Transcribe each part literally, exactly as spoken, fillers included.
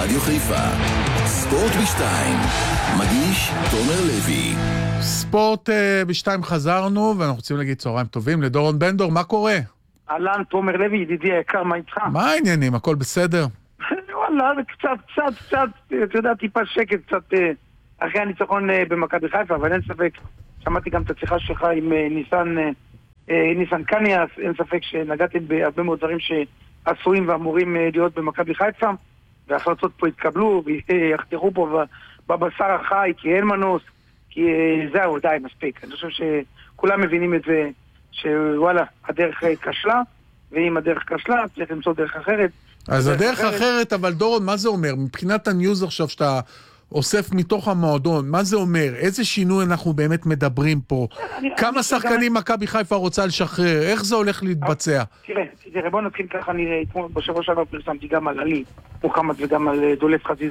רדיו חיפה. ספורט בשתיים. מגיש תומר לוי. ספורט בשתיים חזרנו, ואנחנו רוצים להגיד צהריים טובים לדורון בנדור. מה קורה? אהלן, תומר לוי, ידידי היקר, מה איתך? מה העניינים? הכל בסדר? וואלה, זה קצת, קצת, קצת, אתה יודע, טיפה שקט, קצת אחרי הניצחון במכבי חיפה, אבל אין ספק, שמעתי גם את השיחה שלך עם ניסן, ניסן קניאס, אין ספק שנגעתם בהרבה מאוד דברים שעשויים ואמורים להיות במכבי חיפה, וההחלטות פה התקבלו, ויחתכו פה בבשר החי, כי אין מנוס, כי זהו, די, מספיק. אני חושב שכולם מבינים את זה, שוואלה, הדרך כשלה, ואם הדרך כשלה, צריך למצוא דרך אחרת. אז הדרך אחרת... אחרת, אבל דורון, מה זה אומר? מבחינת הניוז עכשיו שאתה אוסף מתוך המועדון, מה זה אומר? איזה שינוי אנחנו באמת מדברים פה? אני, כמה אני שחקנים גם... מכבי חיפה רוצה לשחרר? איך זה הולך להתבצע? תראה, תראה, בוא נתחיל ככה, אני בשבוע שעבר פרסמתי גם על עלי מוחמד וגם על דולף חזיזה.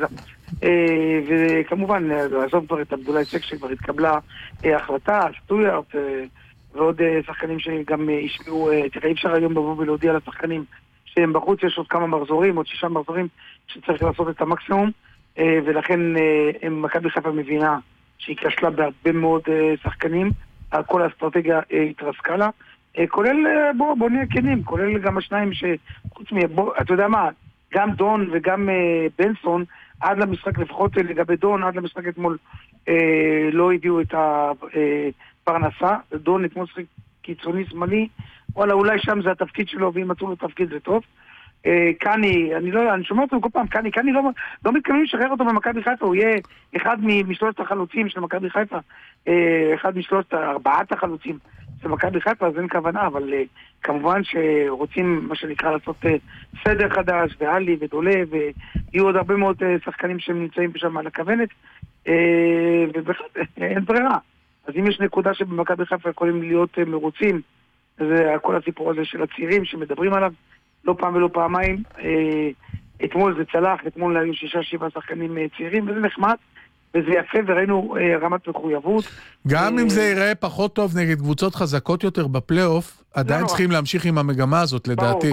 וכמובן, לעזוב כבר את עבדולאי סק שכבר התקבלה החלטה, סטויארט, ועוד שחקנים שגם ישמעו, תראה, אי אפשר היום לבוא ולהודיע לשחקנים שהם בחוץ, יש עוד כמה מחזורים, עוד שישה מחזורים שצריך לעשות את המקסימום, ולכן מכבי חיפה מבינה שהיא כשלה בהרבה מאוד שחקנים, כל האסטרטגיה התרסקה לה, כולל, בוא, בוא נהיה כנים, כולל גם השניים שחוץ מ... בוא, אתה יודע מה, גם דון וגם בנסון, עד למשחק, לפחות לגבי דון, עד למשחק אתמול לא הביאו את הפרנסה, דון אתמול שחק קיצוני שמאלי, וואלה, אולי שם זה התפקיד שלו, ואם מצאו לו תפקיד זה טוב. קני, אני לא, אני שומע אותו כל פעם, קני, קני לא, לא מתכוונים לשחרר אותו במכבי חיפה, הוא יהיה אחד משלושת החלוצים של מכבי חיפה, אחד משלושת, ארבעת החלוצים של מכבי חיפה, אז אין כוונה, אבל כמובן שרוצים, מה שנקרא, לעשות סדר חדש, ואלי ודולה, ויהיו עוד הרבה מאוד שחקנים שהם נמצאים שם על הכוונת, ובכלל, אין ברירה. אז אם יש נקודה שבמכבי חיפה יכולים להיות מרוצים, זה כל הסיפור הזה של הצעירים שמדברים עליו, לא פעם ולא פעמיים, אתמול זה צלח, אתמול היו שישה שבעה שחקנים צעירים, וזה נחמד, וזה יפה, וראינו רמת מחויבות. גם אם זה ייראה פחות טוב נגד קבוצות חזקות יותר בפלייאוף, עדיין צריכים להמשיך עם המגמה הזאת, לדעתי.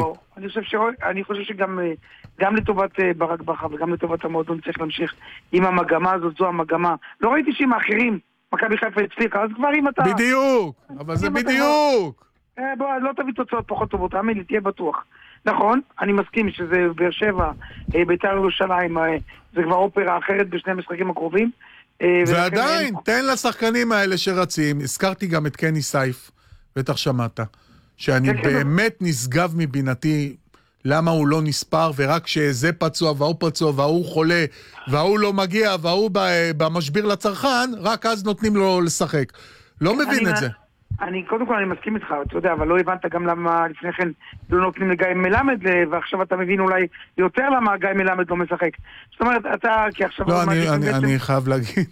אני חושב שגם גם לטובת ברק בכר וגם לטובת המועדון צריך להמשיך עם המגמה הזאת, זו המגמה. לא ראיתי שעם האחרים, מכבי חיפה הצליחה, אז כבר אם אתה... בדיוק, אבל זה בדיוק. בוא, לא תביא תוצאות פחות טובות, אמילי, תהיה בטוח. נכון, אני מסכים שזה באר שבע, בית"ר ירושלים, זה כבר אופרה אחרת בשני המשחקים הקרובים. ועדיין, תן לשחקנים האלה שרצים, הזכרתי גם את קני סייף, בטח שמעת, שאני באמת נשגב מבינתי למה הוא לא נספר, ורק שזה פצוע והוא פצוע והוא חולה, והוא לא מגיע והוא במשביר לצרכן, רק אז נותנים לו לשחק. לא מבין את זה. אני, קודם כל אני מסכים איתך, אתה יודע, אבל לא הבנת גם למה לפני כן לא נותנים לגיא מלמד, ועכשיו אתה מבין אולי יותר למה גיא מלמד לא משחק. זאת אומרת, אתה, כי עכשיו... לא, אני, אני, בעצם... אני חייב להגיד,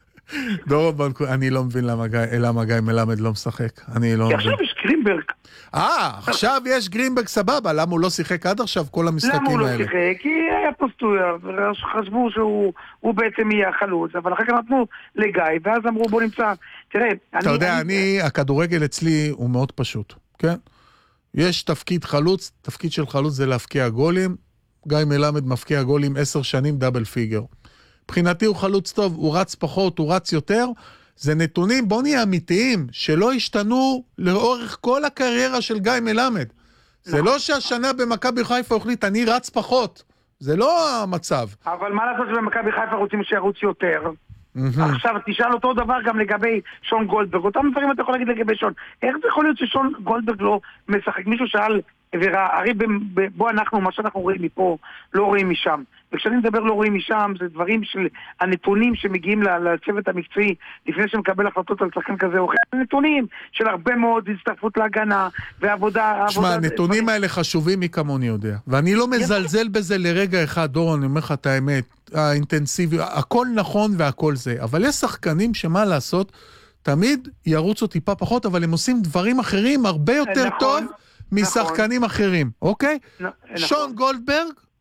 דורון, אני לא מבין למה גיא, למה גיא מלמד לא משחק. אני לא כי מבין. עכשיו יש גרינברג. אה, עכשיו יש גרינברג סבבה, למה הוא לא שיחק עד עכשיו כל המשחקים האלה? למה הוא לא שיחק? כי היה פה סטויארט, וחשבו שהוא בעצם יהיה החלוץ, אבל אחר כך נתנו לגיא, ואז אמרו בוא נמצא, תראה, אתה יודע, אני, הכדורגל אצלי הוא מאוד פשוט, כן? יש תפקיד חלוץ, תפקיד של חלוץ זה להפקיע גולים, גיא מלמד מפקיע גולים עשר שנים דאבל פיגר. מבחינתי הוא חלוץ טוב, הוא רץ פחות, הוא רץ יותר, זה נתונים, בוא נהיה אמיתיים, שלא השתנו לאורך כל הקריירה של גיא מלמד. זה לא שהשנה במכבי חיפה החליט, אני רץ פחות. זה לא המצב. אבל מה לעשות שבמכבי חיפה רוצים שירוץ יותר? עכשיו תשאל אותו דבר גם לגבי שון גולדברג. אותם דברים אתה יכול להגיד לגבי שון. איך זה יכול להיות ששון גולדברג לא משחק? מישהו שאל, הרי בוא אנחנו, מה שאנחנו רואים מפה, לא רואים משם. וכשאני מדבר לא רואים משם, זה דברים של הנתונים שמגיעים לצוות המקצועי לפני שמקבל החלטות על שחקן כזה או אחר. נתונים של הרבה מאוד הצטרפות להגנה ועבודה... שמע, הנתונים האלה חשובים מי כמוני יודע. ואני לא מזלזל בזה לרגע אחד, דורון, אני אומר לך את האמת, האינטנסיבי, הכל נכון והכל זה. אבל יש שחקנים שמה לעשות, תמיד ירוצו טיפה פחות, אבל הם עושים דברים אחרים הרבה יותר טוב משחקנים אחרים, אוקיי? שון גולדברג,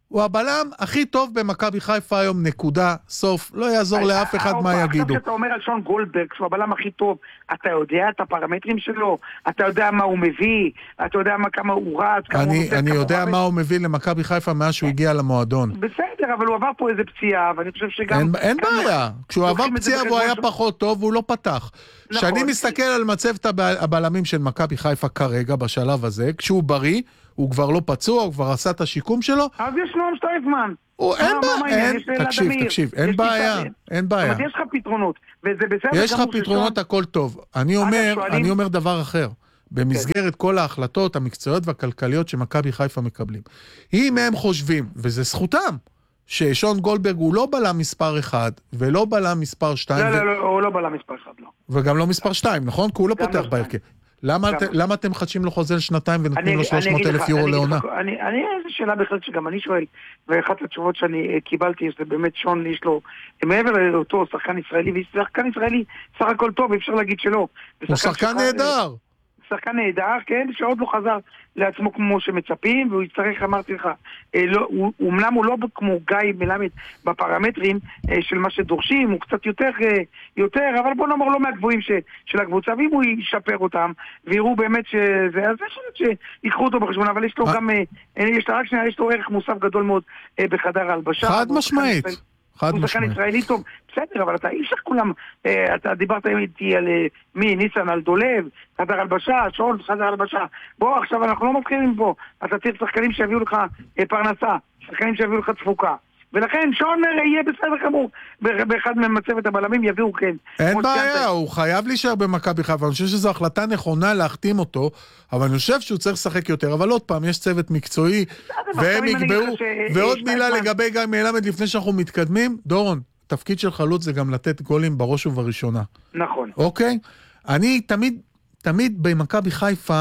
הוא הבלם הכי טוב במכבי חיפה היום, נקודה, סוף, לא יעזור לאף אחד מה יגידו. עכשיו שאתה אומר על שון גולדברג, שהוא הבלם הכי טוב, אתה יודע את הפרמטרים שלו, אתה יודע מה הוא מביא, אתה יודע כמה הוא רץ, כמה הוא נותן, אני יודע מה הוא מביא למכבי חיפה מאז שהוא הגיע למועדון. בסדר, אבל הוא עבר פה איזה פציעה, ואני חושב שגם... אין בעיה, כשהוא עבר פציעה והוא היה פחות טוב, והוא לא פתח. כשאני מסתכל על מצבת הבלמים של מכבי חיפה כרגע, בשלב הזה, כשהוא בריא, הוא כבר לא פצוע, הוא כבר עשה את השיקום שלו. אז יש נועם שטייפמן. אין בעיה, תקשיב, תקשיב, אין בעיה, אין בעיה. אבל יש לך פתרונות, וזה בסדר. יש לך פתרונות, הכל טוב. אני אומר, אני אומר דבר אחר. במסגרת כל ההחלטות המקצועיות והכלכליות שמכבי חיפה מקבלים. אם הם חושבים, וזה זכותם, ששון גולדברג הוא לא בלם מספר אחד, ולא בלם מספר שתיים. לא, לא, לא, הוא לא בלם מספר אחד, לא. וגם לא מספר שתיים, נכון? כי הוא לא פותח בהרכב. למה אתם חדשים לו חוזה לשנתיים ונותנים לו שלוש מאות אלף יורו לעונה? אני, איזו שאלה בכלל שגם אני שואל, ואחת התשובות שאני קיבלתי, זה באמת שון, יש לו, מעבר לאותו שחקן ישראלי, ושחקן ישראלי סך הכל טוב, אפשר להגיד שלא. הוא שחקן נהדר. שחקן נהדר, כן, שעוד לא חזר לעצמו כמו שמצפים, והוא יצטרך, אמרתי לך, אה, לא, הוא, אומנם הוא לא כמו גיא מלמד בפרמטרים אה, של מה שדורשים, הוא קצת יותר, אה, יותר, אבל בוא נאמר לא מהגבוהים ש, של הקבוצה, ואם הוא ישפר אותם, ויראו באמת שזה, אז זה שיקחו אותו בחשבון, אבל יש לו גם, אה, יש לו רק שנייה, יש לו ערך מוסף גדול מאוד אה, בחדר ההלבשה. חד משמעית. הוא שחקן ישראלי טוב, בסדר, אבל אתה איש כולם, אתה דיברת איתי על מי, ניסן, על דולב, חדר הלבשה, שול, חדר הלבשה. בוא, עכשיו אנחנו לא מתחילים פה, אתה צריך שחקנים שיביאו לך פרנסה, שחקנים שיביאו לך תפוקה. ולכן שון יהיה בסדר כמור, באחד ממצבת הבלמים יביאו כן. אין בעיה, הוא חייב להישאר במכבי חיפה, אני חושב שזו החלטה נכונה להחתים אותו, אבל אני חושב שהוא צריך לשחק יותר, אבל עוד פעם, יש צוות מקצועי, והם יקבעו, ועוד מילה לגבי גיא מלמד לפני שאנחנו מתקדמים, דורון, תפקיד של חלוץ זה גם לתת גולים בראש ובראשונה. נכון. אוקיי? אני תמיד, תמיד במכבי חיפה,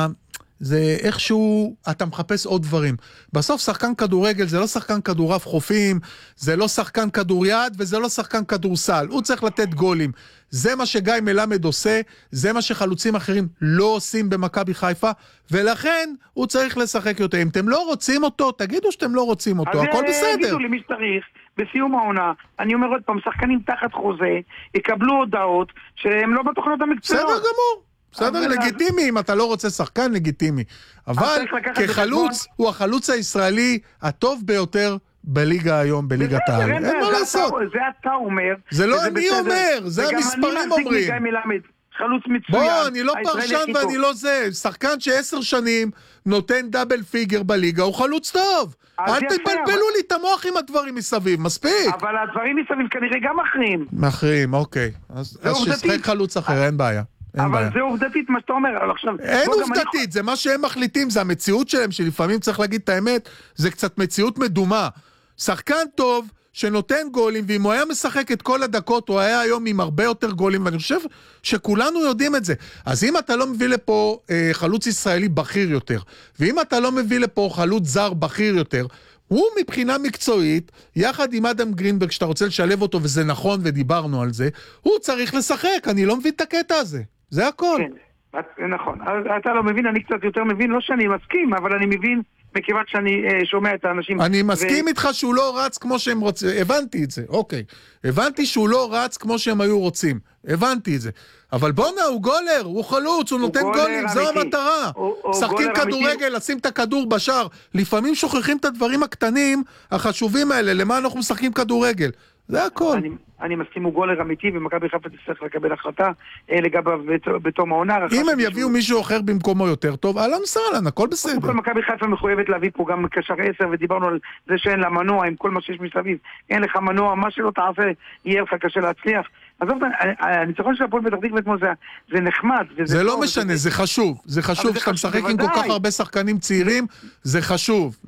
זה איכשהו, אתה מחפש עוד דברים. בסוף שחקן כדורגל זה לא שחקן כדורף חופים, זה לא שחקן כדוריד וזה לא שחקן כדורסל. הוא צריך לתת גולים. זה מה שגיא מלמד עושה, זה מה שחלוצים אחרים לא עושים במכבי חיפה, ולכן הוא צריך לשחק יותר. אם אתם לא רוצים אותו, תגידו שאתם לא רוצים אותו, הכל בסדר. אז תגידו למי שצריך, בסיום העונה, אני אומר עוד פעם, שחקנים תחת חוזה, יקבלו הודעות שהם לא בתוכניות המקצועיות. בסדר גמור. בסדר, לגיטימי, אם אתה לא רוצה שחקן, לגיטימי. אבל כחלוץ, הוא החלוץ הישראלי הטוב ביותר בליגה היום, בליגת העל. אין מה לעשות. זה אתה אומר. זה לא אני אומר, זה המספרים אומרים. חלוץ מצוין. בוא, אני לא פרשן ואני לא זה. שחקן שעשר שנים נותן דאבל פיגר בליגה, הוא חלוץ טוב. אל תתבלבלו לי את המוח עם הדברים מסביב, מספיק. אבל הדברים מסביב כנראה גם אחרים. אחרים, אוקיי. אז ששחק חלוץ אחר, אין בעיה. אבל זה עובדתית מה שאתה אומר, אין עובדתית, זה מה שהם מחליטים, זה המציאות שלהם, שלפעמים צריך להגיד את האמת, זה קצת מציאות מדומה. שחקן טוב שנותן גולים, ואם הוא היה משחק את כל הדקות, הוא היה היום עם הרבה יותר גולים, ואני חושב שכולנו יודעים את זה. אז אם אתה לא מביא לפה אה, חלוץ ישראלי בכיר יותר, ואם אתה לא מביא לפה חלוץ זר בכיר יותר, הוא מבחינה מקצועית, יחד עם אדם גרינברג, שאתה רוצה לשלב אותו, וזה נכון, ודיברנו על זה, הוא צריך לשחק, אני לא מבין את הקטע הזה. זה הכל. כן, נכון. אתה לא מבין, אני קצת יותר מבין, לא שאני מסכים, אבל אני מבין מכיוון שאני שומע את האנשים. אני מסכים איתך שהוא לא רץ כמו שהם רוצים, הבנתי את זה, אוקיי. הבנתי שהוא לא רץ כמו שהם היו רוצים, הבנתי את זה. אבל בונה, הוא גולר, הוא חלוץ, הוא נותן גולים, זו המטרה. שחקים כדורגל, לשים את הכדור בשער. לפעמים שוכחים את הדברים הקטנים, החשובים האלה, למה אנחנו משחקים כדורגל. זה הכל. אני, אני מסכים, הוא גולר אמיתי, ומכבי חיפה תצטרך לקבל החלטה לגביו בתום העונה. אם הם יביאו מישהו אחר במקומו יותר טוב, אהלן וסהלן, הכל בסדר. מכבי חיפה מחויבת להביא פה גם קשר עשר, ודיברנו על זה שאין לה מנוע, עם כל מה שיש מסביב. אין לך מנוע, מה שלא תעשה, יהיה לך קשה להצליח. עזוב, הניצחון של הפועל פתח תקווה כמו זה, זה נחמד. זה לא משנה, זה חשוב. זה חשוב שאתה משחק עם כל כך הרבה שחקנים צעירים, זה חשוב.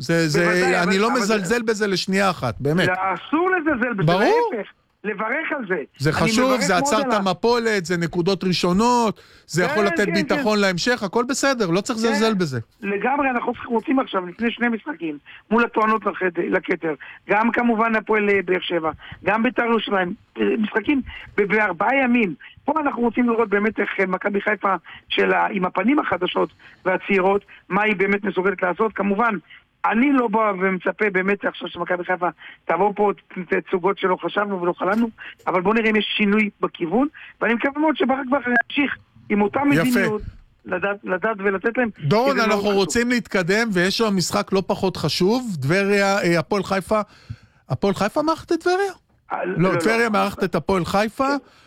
אני לא מזלזל בזה לשנייה אחת, באמת. אסור לזלזל בזה, להפך. לברך על זה. זה חשוב, זה עצר את המפולת, זה נקודות ראשונות, זה יכול לתת ביטחון להמשך, הכל בסדר, לא צריך לזלזל בזה. לגמרי, אנחנו רוצים עכשיו, לפני שני משחקים, מול הטוענות לכתר, גם כמובן הפועל באר שבע, גם בית"ר ירושלים, משחקים בארבעה ימים. פה אנחנו רוצים לראות באמת איך מכבי חיפה עם הפנים החדשות והצעירות, מה היא באמת מסוגלת לעשות. כמובן, אני לא בא ומצפה באמת עכשיו שמכבי חיפה תעבור פה תצוגות שלא חשבנו ולא חלמנו, אבל בוא נראה אם יש שינוי בכיוון, ואני מקווה מאוד שברק בכר ימשיך עם אותה מדיניות, לדעת, לדעת ולתת להם. דורון, אנחנו רוצים להתקדם, ויש שם משחק לא פחות חשוב, טבריה, הפועל חיפה, הפועל חיפה מערכת את טבריה? לא, טבריה מערכת את הפועל חיפה,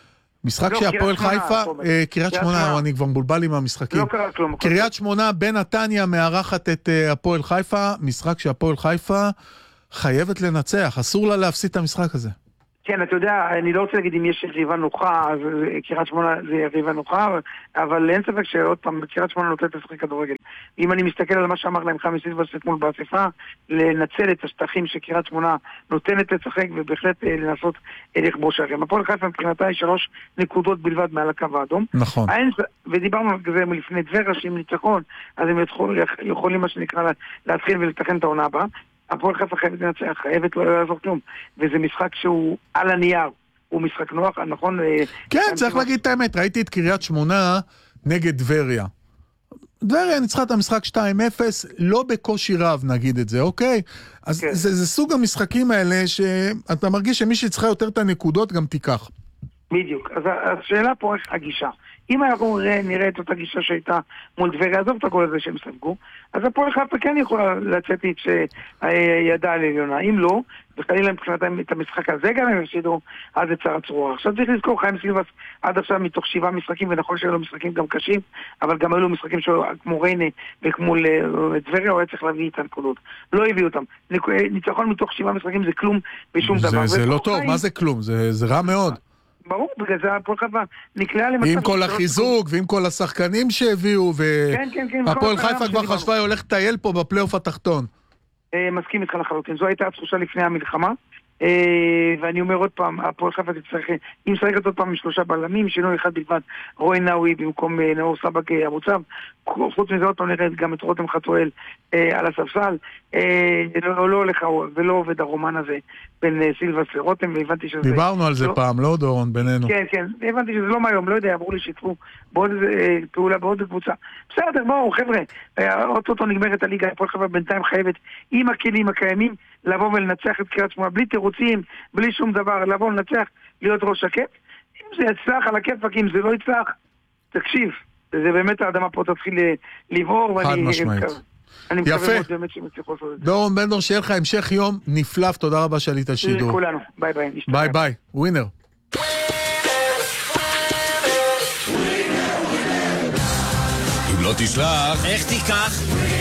משחק שהפועל חיפה, קריית שמונה, אני כבר מבולבל עם המשחקים. קריית שמונה בנתניה מארחת את הפועל חיפה, משחק שהפועל חיפה חייבת לנצח, אסור לה להפסיד את המשחק הזה. כן, אתה יודע, אני לא רוצה להגיד אם יש יריבה נוחה, אז קריית שמונה זה יריבה נוחה, אבל אין ספק שעוד פעם, קריית שמונה נותנת לשחק כדורגל. אם אני מסתכל על מה שאמר להם חמי סילבס אתמול באספה, לנצל את השטחים שקריית שמונה נותנת לשחק, ובהחלט לנסות לכבוש שערים. הפועל חיפה מבחינתה היא שלוש נקודות בלבד מעל הקו האדום. נכון. ודיברנו על זה מלפני טבריה, שעם ניצחון, אז הם יכולים מה שנקרא להתחיל ולתכן את העונה הבאה. הפועל חיפה חייבת לנצח, חייבת לא לעזור כלום, וזה משחק שהוא על הנייר, הוא משחק נוח, נכון? כן, צריך להגיד את האמת, ראיתי את קריית שמונה נגד טבריה. טבריה ניצחה את המשחק שתיים אפס, לא בקושי רב נגיד את זה, אוקיי? אז זה סוג המשחקים האלה שאתה מרגיש שמי שצריכה יותר את הנקודות גם תיקח. בדיוק, אז השאלה פה איך הגישה. אם אנחנו נראה את אותה גישה שהייתה מול טבריה, עזוב את הכל הזה שהם ספגו, אז הפועל חיפה כן יכולה לצאת את שידע על עליונה. אם לא, וחלילה מבחינתם את המשחק הזה גם הם הפסידו עד לצער הצרורה. עכשיו צריך לזכור, חיים סילבס עד עכשיו מתוך שבעה משחקים, ונכון שהיו לו משחקים גם קשים, אבל גם היו לו משחקים כמו ריינה וכמו טבריה, הוא היה צריך להביא את הנקודות. לא הביאו אותם. ניצחון מתוך שבעה משחקים זה כלום בשום דבר. זה לא טוב, מה זה כלום? זה רע מאוד. ברור, בגלל זה הפועל חיפה נקלעה למצב... ועם כל החיזוק, ועם כל השחקנים שהביאו, והפועל חיפה כבר חשבה, היא הולכת לטייל פה בפלייאוף התחתון. מסכים איתך לחלוטין, זו הייתה התחושה לפני המלחמה, ואני אומר עוד פעם, הפועל חיפה תצטרך, אם שחקת עוד פעם עם שלושה בלמים, שינוי אחד בלבד, רוי נאווי במקום נאור סבק אבוצב, חוץ מזה עוד פעם נראה גם את רותם חתואל על הספסל, לא הולך ולא עובד הרומן הזה בין סילבס לרותם, והבנתי שזה... דיברנו על זה פעם, לא דורון, בינינו. כן, כן, הבנתי שזה לא מהיום, לא יודע, אמרו לי שיתפו בעוד פעולה, בעוד קבוצה. בסדר, בואו, חבר'ה, אותו נגמרת הליגה, הפועל חיפה בינתיים חייבת עם הכלים הקיימים, לבוא ולנצח את קריית שמונה, בלי תירוצים, בלי שום דבר, לבוא ולנצח, להיות ראש הכיף. אם זה יצלח על הכיפק, אם זה לא יצלח, תקשיב, זה באמת האדמה פה תתחיל לבעור, חד משמעית. אני מקווה מאוד באמת שמצליחו לעשות את זה. דורון בן דור, שיהיה לך המשך יום נפלא, תודה רבה שעלית על שידור. לכולנו, ביי ביי. ביי ביי, ווינר. אם לא תשלח, איך תיקח?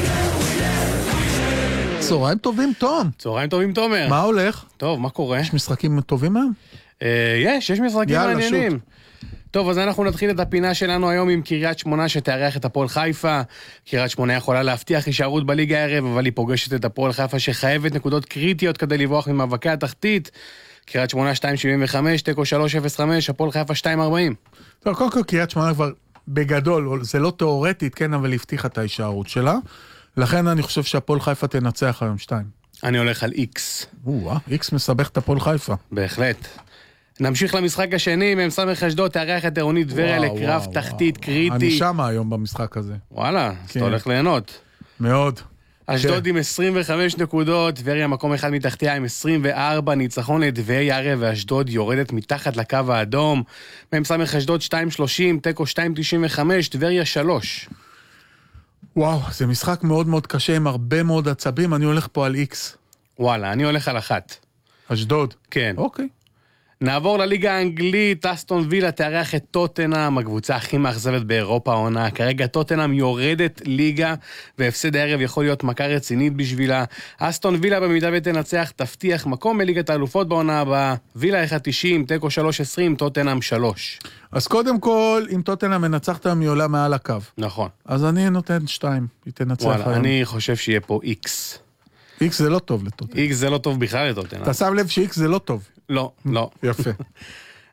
צהריים טובים, תום. צהריים טובים, תומר. מה הולך? טוב, מה קורה? יש משחקים טובים היום? יש, יש משחקים מעניינים. טוב, אז אנחנו נתחיל את הפינה שלנו היום עם קריית שמונה שתארח את הפועל חיפה. קריית שמונה יכולה להבטיח הישארות בליגה הערב, אבל היא פוגשת את הפועל חיפה שחייבת נקודות קריטיות כדי לברוח ממאבקי התחתית. קריית שמונה שתיים שבעים וחמש, תיקו שלוש אפס חמש, הפועל חיפה שתיים ארבעים. טוב, קודם כל קריית שמונה כבר בגדול, זה לא תיאורטית, כן, אבל הבטיחה את ההישארות שלה. לכן אני חושב שהפועל חיפה תנצח היום שתיים. אני הולך על איקס. וואה, איקס מסבך את הפועל חיפה. בהחלט. נמשיך למשחק השני, מ"ס אשדוד תארח את עירוני טבריה לקרב תחתית קריטי. אני שם היום במשחק הזה. וואלה, אז אתה הולך ליהנות. מאוד. אשדוד עם עשרים וחמש נקודות, טבריה מקום אחד מתחתיה עם עשרים וארבע, ניצחון לטבריה ערב ואשדוד יורדת מתחת לקו האדום. מ"ס אשדוד שתיים שלושים, תיקו שתיים תשעים וחמש, טבריה שלוש. וואו, זה משחק מאוד מאוד קשה עם הרבה מאוד עצבים, אני הולך פה על איקס. וואלה, אני הולך על אחת. אשדוד? כן. אוקיי. נעבור לליגה האנגלית, אסטון וילה תארח את טוטנהאם, הקבוצה הכי מאכזבת באירופה העונה. כרגע טוטנהאם יורדת ליגה, והפסד הערב יכול להיות מכה רצינית בשבילה. אסטון וילה במידה ותנצח תבטיח מקום בליגת האלופות בעונה הבאה. וילה אחת תשעים, תיקו שלוש עשרים, טוטנהאם שלוש. אז קודם כל, אם טוטנהאם מנצחת היא עולה מעל הקו. נכון. אז אני נותן שתיים, היא תנצח וואלה, היום. אני חושב שיהיה פה איקס. איקס זה לא טוב לטוטנהאם. איקס זה לא טוב בכלל לטוטנהאם. אתה שם לב שאיקס זה לא טוב. לא, לא. יפה.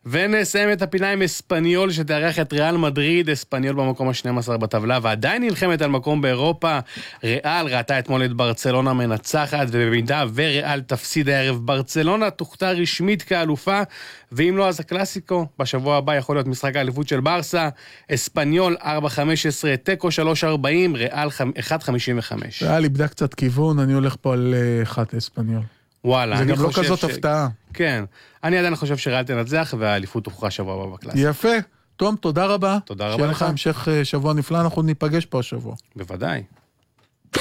ונסיים את הפינה עם אספניול שתארח את ריאל מדריד, אספניול במקום ה-שנים עשר בטבלה, ועדיין נלחמת על מקום באירופה. ריאל ראתה אתמול את ברצלונה מנצחת, ובמידה וריאל תפסיד הערב, ברצלונה תוכתר רשמית כאלופה, ואם לא אז הקלאסיקו, בשבוע הבא יכול להיות משחק האליפות של ברסה, אספניול ארבע חמש עשרה, טקו שלוש ארבעים, ריאל אחד חמישים וחמש. ריאל איבדה קצת כיוון, אני הולך פה על אחת אספניול. וואלה, זה אני גם לא חושב כזאת ש... הפתעה. כן, אני עדיין חושב שריאל תנצח, והאליפות תוכרע שבוע הבא בקלאסיקו. יפה. תום, תודה רבה. תודה רבה שיהיה לך. לך המשך שבוע נפלא, אנחנו ניפגש פה השבוע. בוודאי.